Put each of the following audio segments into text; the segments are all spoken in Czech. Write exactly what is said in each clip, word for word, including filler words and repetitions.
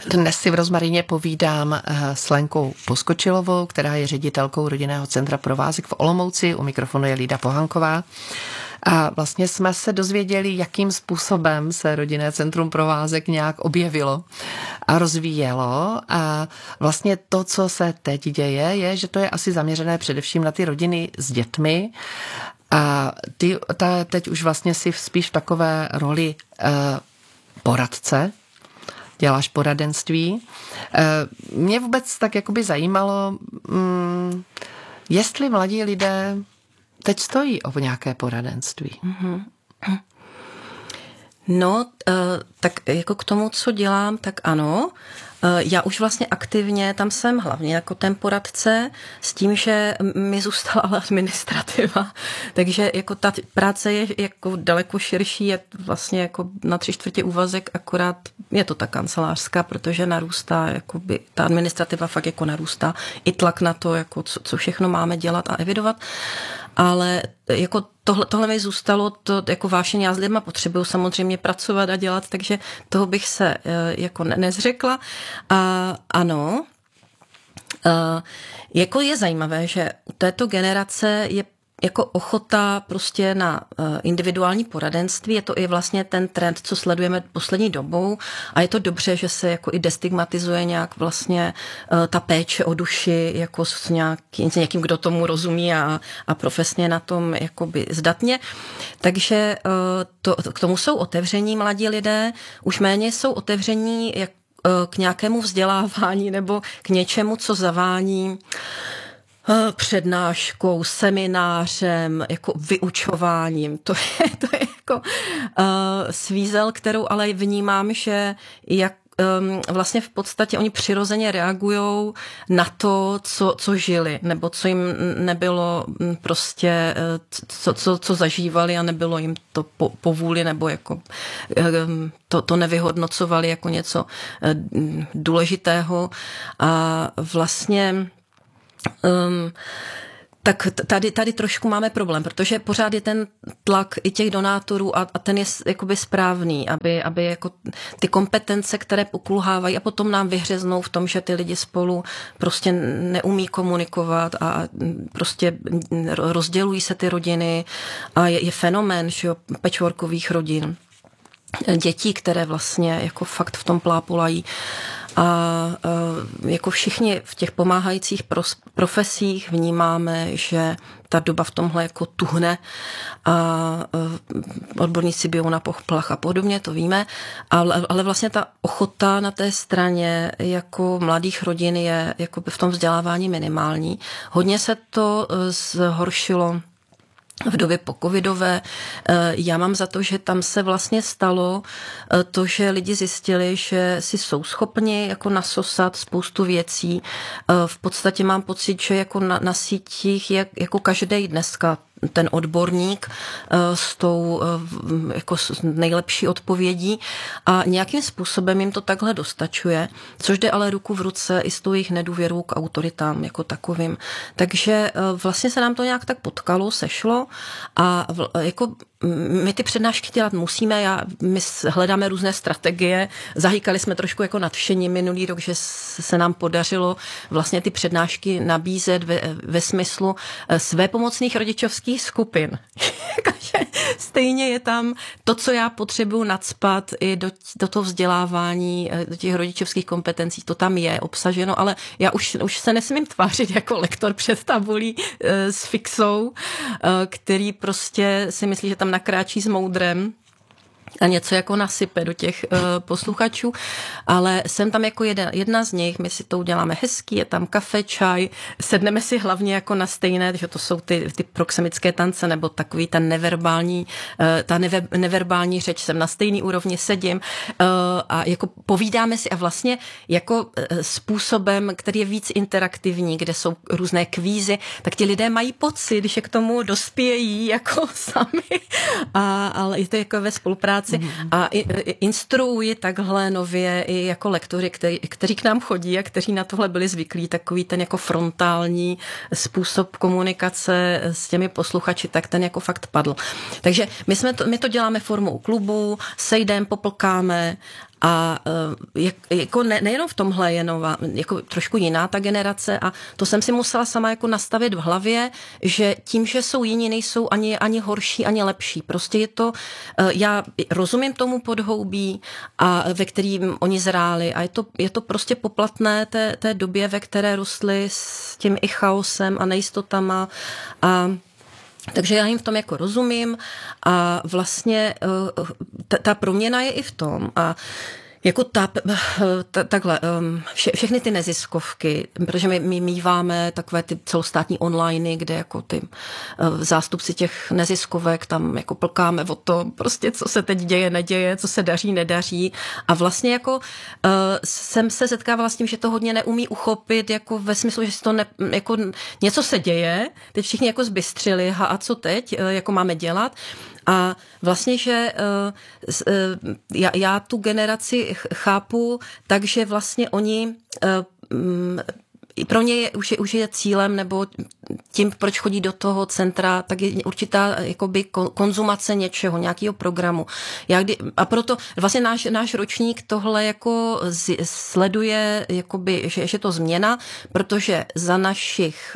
Dnes si v Rozmaríně povídám s Lenkou Poskočilovou, která je ředitelkou Rodinného centra Provázek v Olomouci. U mikrofonu je Lída Pohanková. A vlastně jsme se dozvěděli, jakým způsobem se Rodinné centrum Provázek nějak objevilo a rozvíjelo. A vlastně to, co se teď děje, je, že to je asi zaměřené především na ty rodiny s dětmi. A ty ta, teď už vlastně si spíš v takové roli eh, poradce, děláš poradenství. Mě vůbec tak jakoby zajímalo, jestli mladí lidé teď stojí o nějaké poradenství. No, tak jako k tomu, co dělám, tak ano. Já už vlastně aktivně tam jsem hlavně jako ten poradce s tím, že mi zůstala ale administrativa. Takže jako ta práce je jako daleko širší, je vlastně jako na tři čtvrtě úvazek, akorát je to ta kancelářská, protože narůstá, jakoby, ta administrativa fakt jako narůstá. I tlak na to, jako co, co všechno máme dělat a evidovat. Ale jako tohle, tohle mi zůstalo, to jako vášeň, já s lidma potřebuju samozřejmě pracovat a dělat, takže toho bych se jako nezřekla. A ano, jako je zajímavé, že u této generace je jako ochota prostě na individuální poradenství, je to i vlastně ten trend, co sledujeme poslední dobou a je to dobře, že se jako i destigmatizuje nějak vlastně ta péče o duši jako s, nějaký, s někým, kdo tomu rozumí a, a profesně na tom jakoby zdatně. Takže to, k tomu jsou otevření mladí lidé, už méně jsou otevření jak, k nějakému vzdělávání nebo k něčemu, co zavání přednáškou, seminářem, jako vyučováním. To je, to je jako uh, svízel, kterou ale vnímám, že jak um, vlastně v podstatě oni přirozeně regujou na to, co, co žili, nebo co jim nebylo prostě, co, co, co zažívali a nebylo jim to po, po vůli, nebo jako um, to, to nevyhodnocovali jako něco uh, důležitého. A vlastně Um, tak tady, tady trošku máme problém, protože pořád je ten tlak i těch donátorů a, a ten je jakoby správný, aby, aby jako ty kompetence, které pokulhávají a potom nám vyhřeznou v tom, že ty lidi spolu prostě neumí komunikovat a prostě rozdělují se ty rodiny a je, je fenomén, že jo, patchworkových rodin, dětí, které vlastně jako fakt v tom plápolají. A jako všichni v těch pomáhajících profesích vnímáme, že ta doba v tomhle jako tuhne a odborníci bijou na poplach a podobně, to víme, ale, ale vlastně ta ochota na té straně jako mladých rodin je jako v tom vzdělávání minimální. Hodně se to zhoršilo v době pocovidové. Já mám za to, že tam se vlastně stalo to, že lidi zjistili, že si jsou schopni jako nasosat spoustu věcí. V podstatě mám pocit, že jako na, na sítích je jako každý dneska ten odborník s tou jako nejlepší odpovědí a nějakým způsobem jim to takhle dostačuje, což jde ale ruku v ruce i s tou jejich nedůvěrou k autoritám jako takovým. Takže vlastně se nám to nějak tak potkalo, sešlo a jako my ty přednášky dělat musíme, já, my hledáme různé strategie, zahýkali jsme trošku jako nadšení minulý rok, že se nám podařilo vlastně ty přednášky nabízet ve, ve smyslu své pomocných rodičovských skupin. Stejně je tam to, co já potřebuju nacpat i do, do toho vzdělávání, do těch rodičovských kompetencí, to tam je obsaženo, ale já už, už se nesmím tvářit jako lektor před tabulí e, s fixou, e, který prostě si myslí, že tam nakráčí s moudrem a něco jako nasype do těch uh, posluchačů, ale jsem tam jako jedna, jedna z nich, my si to uděláme hezký, je tam kafe, čaj, sedneme si hlavně jako na stejné, že to jsou ty, ty proxemické tance, nebo takový ta neverbální, uh, ta neve, neverbální řeč, jsem na stejný úrovni, sedím uh, a jako povídáme si a vlastně jako uh, způsobem, který je víc interaktivní, kde jsou různé kvízy, tak ti lidé mají pocit, že k tomu dospějí jako sami, a, ale je to jako ve spolupráci. A instruuji takhle nově i jako lektory, který, kteří k nám chodí a kteří na tohle byli zvyklí, takový ten jako frontální způsob komunikace s těmi posluchači, tak ten jako fakt padl. Takže my, jsme to, my to děláme formou klubu, sejdem, poplkáme A jak, jako ne, nejenom v tomhle je nová, jako trošku jiná ta generace a to jsem si musela sama jako nastavit v hlavě, že tím, že jsou jiní, nejsou ani, ani horší, ani lepší. Prostě je to, já rozumím tomu podhoubí, a ve kterým oni zráli a je to, je to prostě poplatné té, té době, ve které rostly s tím i chaosem a nejistotama a takže já jim v tom jako rozumím a vlastně ta, ta proměna je i v tom a jako ta, ta takhle, vše, všechny ty neziskovky, protože my, my míváme takové ty celostátní online, kde jako ty zástupci těch neziskovek tam jako plkáme o to, prostě co se teď děje, neděje, co se daří, nedaří a vlastně jako uh, jsem se setkávala s tím, že to hodně neumí uchopit, jako ve smyslu, že si to ne, jako něco se děje, teď všichni jako zbystřili, ha, a co teď, jako máme dělat. A vlastně, že uh, uh, já, já tu generaci chápu, takže vlastně oni uh, um, pro ně je, už, je, už je cílem, nebo tím, proč chodí do toho centra, tak je určitá jakoby konzumace něčeho, nějakého programu. Já kdy, a proto vlastně náš, náš ročník tohle jako z, sleduje, jakoby, že, že to změna, protože za našich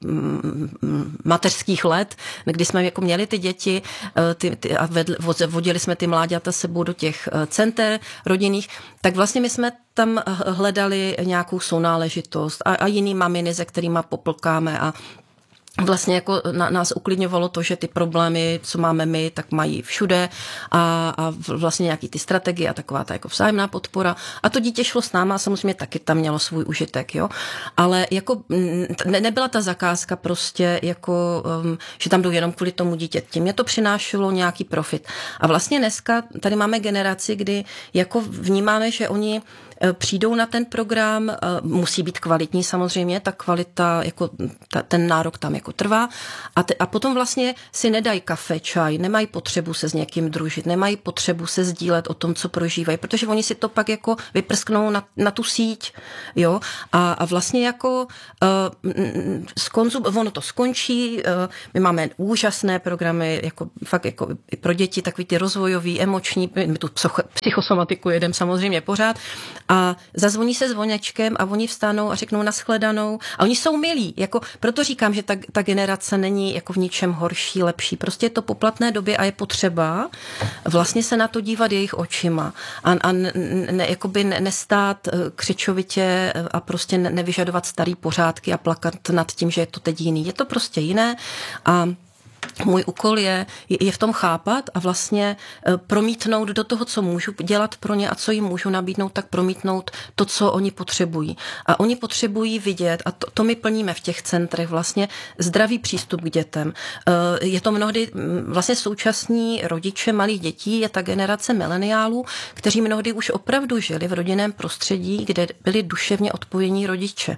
uh, mateřských let, kdy jsme jako měli ty děti uh, ty, ty, a vedli, vodili jsme ty mláďata sebou do těch uh, center rodinných, tak vlastně my jsme tam hledali nějakou sounáležitost a, a jiný maminy, se kterýma poplkáme a vlastně jako na, nás uklidňovalo to, že ty problémy, co máme my, tak mají všude a, a vlastně nějaký ty strategie a taková ta jako vzájemná podpora a to dítě šlo s náma a samozřejmě taky tam mělo svůj užitek, jo. Ale jako ne, nebyla ta zakázka prostě jako, um, že tam jdou jenom kvůli tomu dítěti. Mě to přinášelo nějaký profit. A vlastně dneska tady máme generaci, kdy jako vnímáme, že oni přijdou na ten program, musí být kvalitní samozřejmě, ta kvalita, jako ta, ten nárok tam jako trvá a, te, a potom vlastně si nedají kafe, čaj, nemají potřebu se s někým družit, nemají potřebu se sdílet o tom, co prožívají, protože oni si to pak jako vyprsknou na, na tu síť, jo, a, a vlastně jako uh, skonzum, ono to skončí, uh, my máme úžasné programy, jako fakt jako pro děti, takový ty rozvojový, emoční, my tu psychosomatiku jedem samozřejmě pořád, a zazvoní se zvonečkem a oni vstanou a řeknou nashledanou a oni jsou milí, jako proto říkám, že ta, ta generace není jako v ničem horší, lepší, prostě je to poplatné době a je potřeba vlastně se na to dívat jejich očima a, a ne, ne, jakoby nestát křičovitě a prostě nevyžadovat starý pořádky a plakat nad tím, že je to teď jiný, je to prostě jiné a můj úkol je, je v tom chápat a vlastně promítnout do toho, co můžu dělat pro ně a co jim můžu nabídnout, tak promítnout to, co oni potřebují. A oni potřebují vidět, a to, to my plníme v těch centrech, vlastně zdravý přístup k dětem. Je to mnohdy vlastně současní rodiče malých dětí, je ta generace mileniálů, kteří mnohdy už opravdu žili v rodinném prostředí, kde byli duševně odpojení rodiče.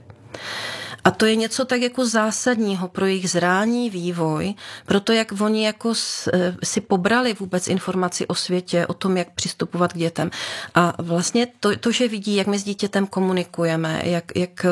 A to je něco tak jako zásadního pro jejich zrání, vývoj, pro to, jak oni jako si pobrali vůbec informaci o světě, o tom, jak přistupovat k dětem. A vlastně to, to že vidí, jak my s dítětem komunikujeme, jak, jak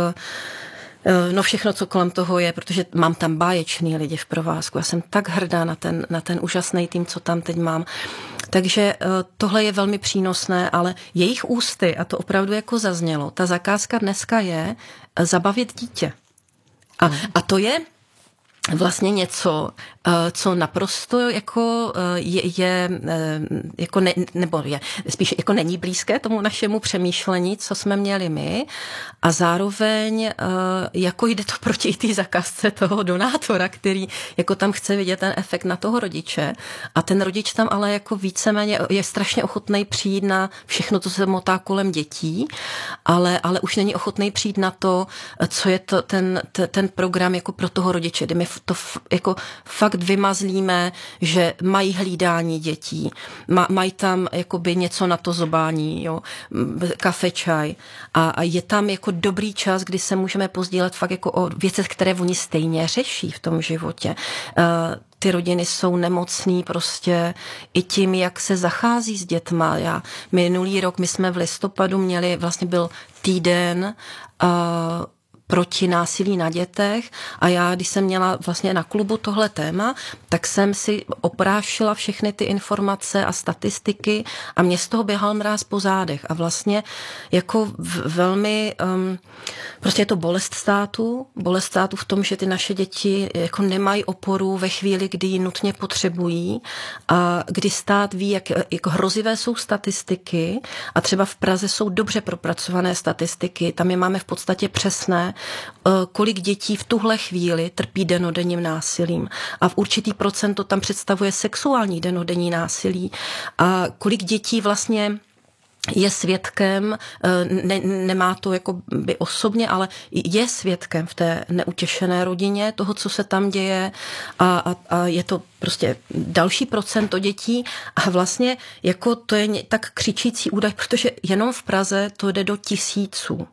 no všechno, co kolem toho je, protože mám tam báječný lidi v provázku. Já jsem tak hrdá na ten, na ten úžasný tým, co tam teď mám. Takže tohle je velmi přínosné, ale jejich ústy, a to opravdu jako zaznělo, ta zakázka dneska je zabavit dítě. A, a to je vlastně něco, co naprosto jako je, je jako ne, nebo je spíš jako není blízké tomu našemu přemýšlení, co jsme měli my a zároveň jako jde to proti té zakázce toho donátora, který jako tam chce vidět ten efekt na toho rodiče a ten rodič tam ale jako víceméně je strašně ochotný přijít na všechno, co se motá kolem dětí, ale, ale už není ochotný přijít na to, co je to ten, ten program jako pro toho rodiče, kdy my to jako fakt vymazlíme, že mají hlídání dětí, mají tam jakoby něco na to zobání, jo, kafe, čaj a, a je tam jako dobrý čas, kdy se můžeme pozdílet fakt jako o věcech, které oni stejně řeší v tom životě. Uh, ty rodiny jsou nemocný prostě i tím, jak se zachází s dětma. Já, minulý rok my jsme v listopadu měli, vlastně byl týden uh, proti násilí na dětech a já, když jsem měla vlastně na klubu tohle téma, tak jsem si oprášila všechny ty informace a statistiky a mě z toho běhal mráz po zádech a vlastně jako velmi, um, prostě je to bolest státu, bolest státu v tom, že ty naše děti jako nemají oporu ve chvíli, kdy ji nutně potřebují a kdy stát ví, jak, jak hrozivé jsou statistiky a třeba v Praze jsou dobře propracované statistiky, tam je máme v podstatě přesné, kolik dětí v tuhle chvíli trpí denodenním násilím a v určitý procent to tam představuje sexuální denodenní násilí a kolik dětí vlastně je svědkem, ne, nemá to jako by osobně, ale je svědkem v té neutěšené rodině toho, co se tam děje a, a, a je to prostě další procento dětí a vlastně jako to je tak křičící údaj, protože jenom v Praze to jde do tisíců.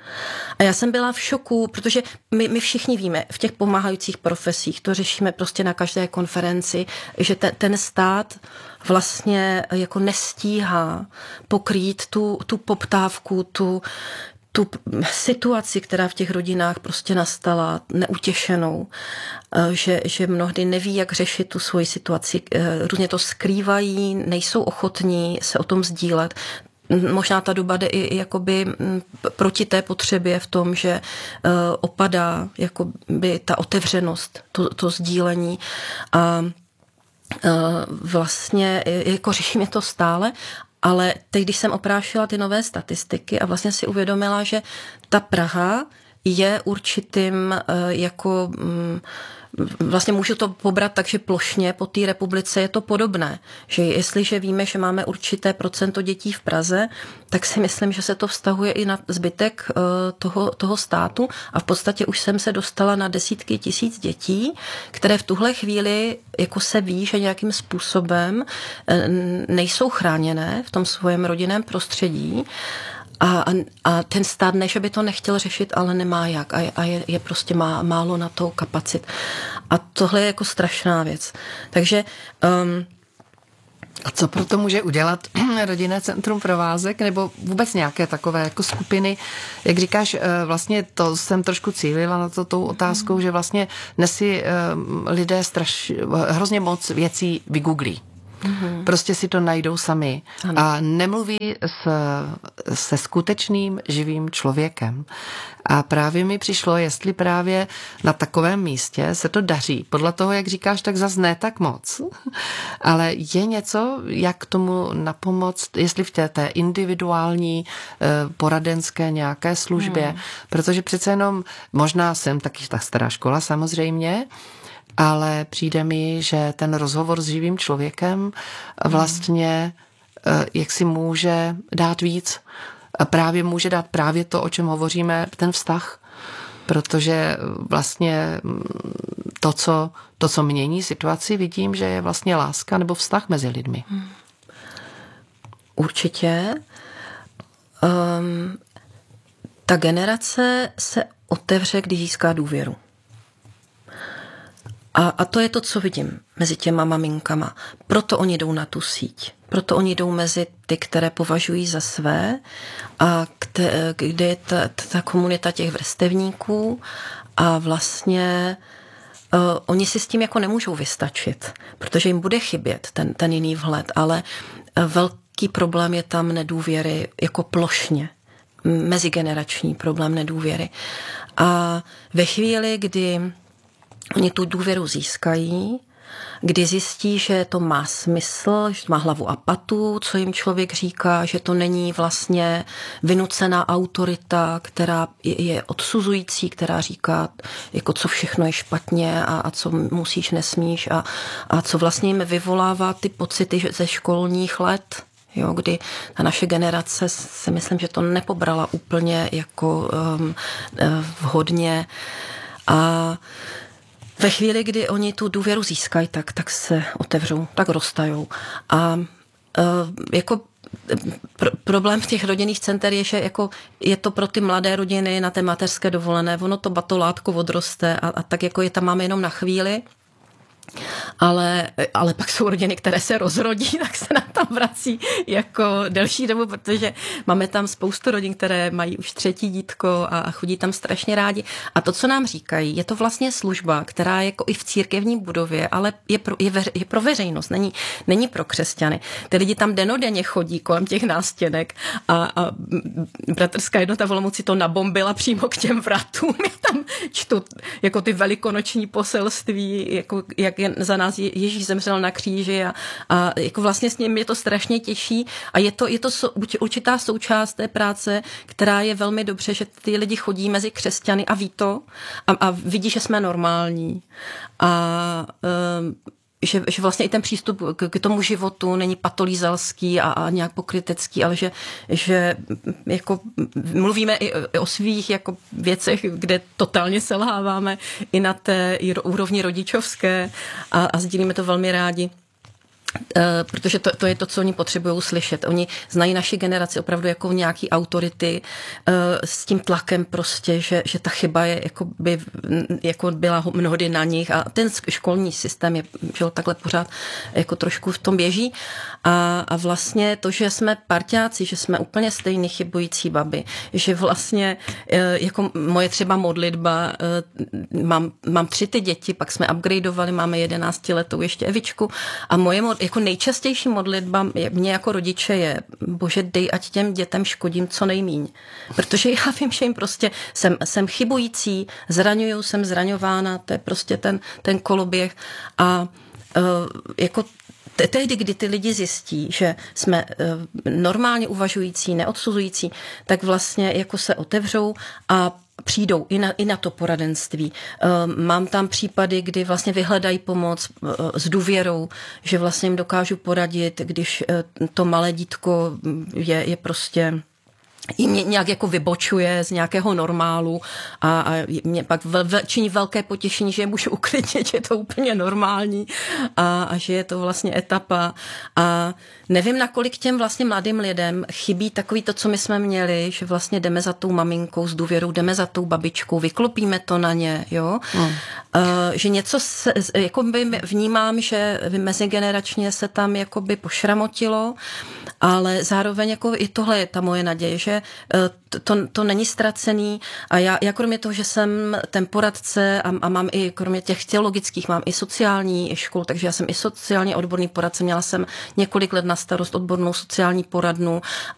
A já jsem byla v šoku, protože my, my všichni víme, v těch pomáhajících profesích, to řešíme prostě na každé konferenci, že te, ten stát vlastně jako nestíhá pokrýt tu, tu poptávku, tu, tu situaci, která v těch rodinách prostě nastala, neutěšenou, že, že mnohdy neví, jak řešit tu svoji situaci, různě to skrývají, nejsou ochotní se o tom sdílet. Možná ta doba jde i jakoby proti té potřebě v tom, že uh, opadá jakoby ta otevřenost, to, to sdílení a uh, vlastně jako řešíme to stále, ale teď, když jsem oprášila ty nové statistiky a vlastně si uvědomila, že ta Praha je určitým uh, jako um, vlastně můžu to pobrat tak, že plošně po té republice je to podobné. Že jestliže víme, že máme určité procento dětí v Praze, tak si myslím, že se to vztahuje i na zbytek toho, toho státu a v podstatě už jsem se dostala na desítky tisíc dětí, které v tuhle chvíli jako se ví, že nějakým způsobem nejsou chráněné v tom svém rodinném prostředí. A, a ten stát ne, že by to nechtěl řešit, ale nemá jak a, a je, je prostě má, málo na to kapacit. A tohle je jako strašná věc. Takže... Um, a co proto může udělat Rodinné centrum Provázek nebo vůbec nějaké takové jako skupiny? Jak říkáš, vlastně to jsem trošku cílila na to tou otázkou, že vlastně dnes si lidé straš, hrozně moc věcí vygooglí. Mm-hmm. Prostě si to najdou sami ano. A nemluví s, se skutečným živým člověkem. A právě mi přišlo, jestli právě na takovém místě se to daří. Podle toho, jak říkáš, tak zas ne tak moc. Ale je něco, jak tomu napomoct, jestli v té, té individuální poradenské nějaké službě, mm. protože přece jenom, možná jsem taky ta stará škola samozřejmě, ale přijde mi, že ten rozhovor s živým člověkem vlastně jak si může dát víc. Právě může dát právě to, o čem hovoříme, ten vztah. Protože vlastně to, co, to, co mění situaci, vidím, že je vlastně láska nebo vztah mezi lidmi. Určitě. Um, ta generace se otevře, když získá důvěru. A, a to je to, co vidím mezi těma maminkama. Proto oni jdou na tu síť. Proto oni jdou mezi ty, které považují za své a kde, kde je ta, ta komunita těch vrstevníků a vlastně uh, oni si s tím jako nemůžou vystačit, protože jim bude chybět ten, ten jiný vhled, ale uh, velký problém je tam nedůvěry jako plošně. Mezigenerační problém nedůvěry. A ve chvíli, kdy oni tu důvěru získají, kdy zjistí, že to má smysl, že to má hlavu a patu, co jim člověk říká, že to není vlastně vynucená autorita, která je odsuzující, která říká, jako co všechno je špatně a, a co musíš, nesmíš a, a co vlastně jim vyvolává ty pocity ze školních let. Jo, kdy ta naše generace si myslím, že to nepobrala úplně jako um, vhodně a ve chvíli, kdy oni tu důvěru získají, tak, tak se otevřou, tak roztajou. A uh, jako pr- problém v těch rodinných center je, že jako je to pro ty mladé rodiny na té mateřské dovolené, ono to batolátko odroste a, a tak jako je tam máme jenom na chvíli. Ale, ale pak jsou rodiny, které se rozrodí, tak se nám tam vrací jako delší dobu, protože máme tam spoustu rodin, které mají už třetí dítko a chodí tam strašně rádi. A to, co nám říkají, je to vlastně služba, která je jako i v církevní budově, ale je pro, je veř, je pro veřejnost, není, není pro křesťany. Ty lidi tam denodenně chodí kolem těch nástěnek a, a bratrská jednota v Olomouci to nabombila přímo k těm vratům. Já tam čtu jako ty velikonoční poselství, jako jak je za nás Ježíš zemřel na kříži a, a jako vlastně s ním je to strašně těžší a je to, je to určitá součást té práce, která je velmi dobře, že ty lidi chodí mezi křesťany a ví to a, a vidí, že jsme normální a um, Že, že vlastně i ten přístup k, k tomu životu není patolízalský a, a nějak pokrytecký, ale že, že jako mluvíme i o, o svých jako věcech, kde totálně selháváme i na té i úrovni rodičovské a, a sdílíme to velmi rádi. Uh, protože to, to je to, co oni potřebují slyšet. Oni znají naši generaci opravdu jako nějaký autority uh, s tím tlakem prostě, že, že ta chyba je jako, by, jako byla mnohdy na nich a ten školní systém je, že takhle pořád jako trošku v tom běží a, a vlastně to, že jsme parťáci, že jsme úplně stejný chybující baby, že vlastně uh, jako moje třeba modlitba, uh, mám, mám tři ty děti, pak jsme upgradeovali, máme jedenáctiletou ještě Evičku a moje mod, jako nejčastější modlitba mě jako rodiče je: Bože, dej, ať těm dětem škodím co nejmíň. Protože já vím, že jim prostě jsem, jsem chybující, zraňuju, jsem zraňována, to je prostě ten, ten koloběh a uh, jako tehdy, kdy ty lidi zjistí, že jsme normálně uvažující, neodsuzující, tak vlastně jako se otevřou a přijdou i na, i na to poradenství. Mám tam případy, kdy vlastně vyhledají pomoc s důvěrou, že vlastně jim dokážu poradit, když to malé dítko je, je prostě jim nějak jako vybočuje z nějakého normálu a, a mě pak vel, činí velké potěšení, že je můžu uklidnit, že je to úplně normální a, a že je to vlastně etapa a nevím, nakolik těm vlastně mladým lidem chybí takový to, co my jsme měli, že vlastně jdeme za tou maminkou s důvěrou, jdeme za tou babičkou, vyklopíme to na ně, jo. Hmm. Uh, že něco se, jako by vnímám, že mezigeneračně se tam jakoby pošramotilo, ale zároveň jako i tohle je ta moje naděje, že to, to není ztracený a já, já kromě toho, že jsem ten poradce a, a mám i kromě těch teologických, mám i sociální školu, takže já jsem i sociálně odborný poradce, měla jsem několik let na starost odbornou sociální poradnu